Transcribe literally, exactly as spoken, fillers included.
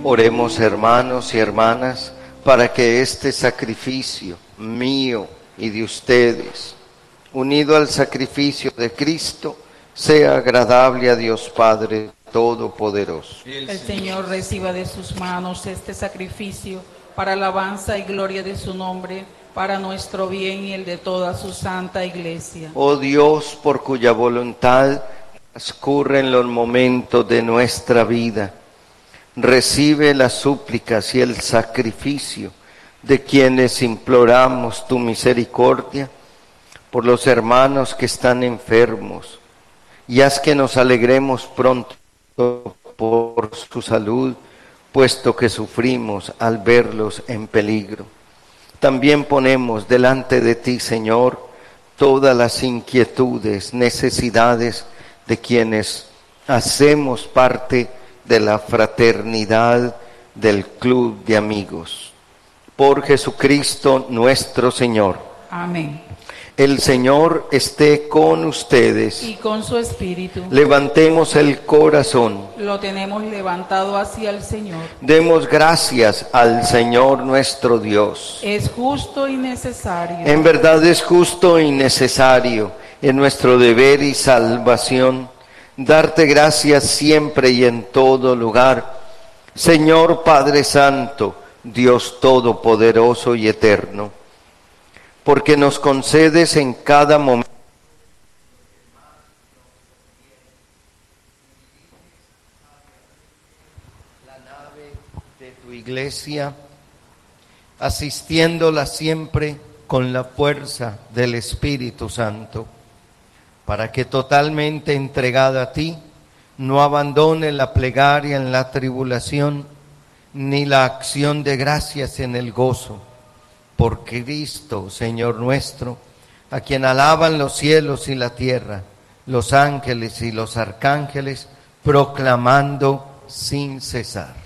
Oremos, hermanos y hermanas, para que este sacrificio mío y de ustedes, unido al sacrificio de Cristo, sea agradable a Dios Padre Todopoderoso. El Señor reciba de sus manos este sacrificio para alabanza y gloria de su nombre, para nuestro bien y el de toda su santa Iglesia. Oh Dios, por cuya voluntad transcurren los momentos de nuestra vida, recibe las súplicas y el sacrificio de quienes imploramos tu misericordia por los hermanos que están enfermos, y haz que nos alegremos pronto por su salud, puesto que sufrimos al verlos en peligro. También ponemos delante de ti, Señor, todas las inquietudes, necesidades de quienes hacemos parte de la fraternidad del club de amigos. Por Jesucristo nuestro Señor. Amén. El Señor esté con ustedes. Y con su espíritu. Levantemos el corazón. Lo tenemos levantado hacia el Señor. Demos gracias al Señor nuestro Dios. Es justo y necesario. En verdad es justo y necesario, en nuestro deber y salvación, darte gracias siempre y en todo lugar, Señor Padre Santo, Dios Todopoderoso y Eterno, porque nos concedes en cada momento la nave de tu Iglesia, asistiéndola siempre con la fuerza del Espíritu Santo, para que totalmente entregada a ti, no abandone la plegaria en la tribulación, ni la acción de gracias en el gozo. Por Cristo, Señor nuestro, a quien alaban los cielos y la tierra, los ángeles y los arcángeles, proclamando sin cesar.